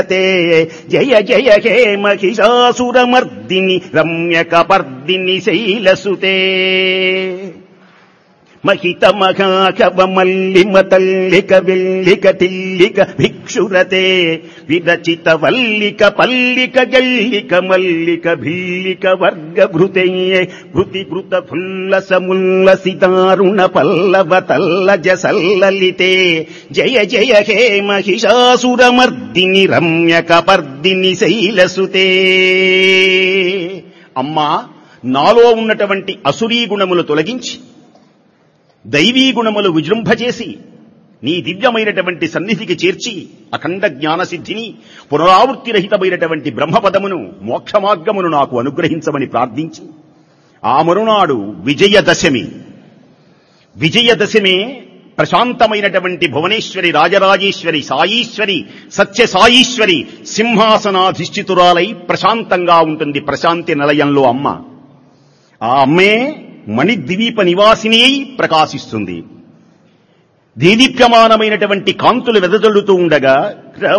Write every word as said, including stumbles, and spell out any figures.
జయ జయ హే మహిషాసురమర్దిని రమ్యకపర్దిని శైలసుతే మహిత మహాకవ మల్లిమ తల్లిక వెల్లిక తిల్లిక భిక్షురతే విరచిత వల్లిక పల్లిక గల్లిక మల్లిక భిల్లిక వర్గభృతే భృతి భృత ఫుల్లస ముల్లసిదారుణ పల్లవ తల్లజ సల్లలితే జయ జయ హే మహిషాసురమర్దిని రమ్యకపర్దిని శైలసుతే. అమ్మా, నాలో ఉన్నటువంటి అసురీ గుణములు తొలగించి దైవీ గుణములు విజృంభచేసి నీ దివ్యమైనటువంటి సన్నిధికి చేర్చి అఖండ జ్ఞానసిద్ధిని పునరావృత్తిరహితమైనటువంటి బ్రహ్మపదమును మోక్షమార్గమును నాకు అనుగ్రహించమని ప్రార్థించి ఆ మరునాడు విజయదశమి. విజయదశమే ప్రశాంతమైనటువంటి భువనేశ్వరి, రాజరాజేశ్వరి, సాయీశ్వరి, సత్య సాయీశ్వరి సింహాసనాధిష్ఠితురాలై ప్రశాంతంగా ఉంటుంది ప్రశాంతి నిలయంలో అమ్మ. ఆ అమ్మే మణిద్వీప నివాసిని అయి ప్రకాశిస్తుంది. దీదీప్యమానమైనటువంటి కాంతులు వెదజల్లుతూ ఉండగా